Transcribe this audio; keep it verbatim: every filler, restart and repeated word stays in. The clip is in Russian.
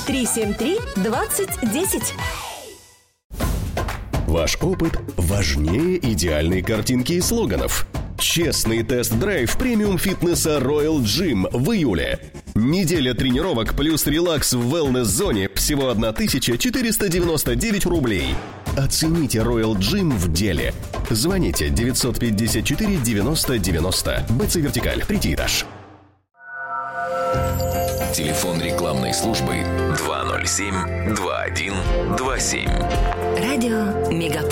три семь три двадцать десять. Ваш опыт важнее идеальной картинки и слоганов. Честный тест-драйв премиум-фитнеса Royal Gym в июле. Неделя тренировок плюс релакс в wellness-зоне всего тысяча четыреста девяносто девять рублей. Оцените Royal Gym в деле. Звоните девятьсот пятьдесят четыре девяносто девяносто. БЦ «Вертикаль», третий этаж. Телефон рекламной службы два ноль семь два один два семь. Радио Мегаполис.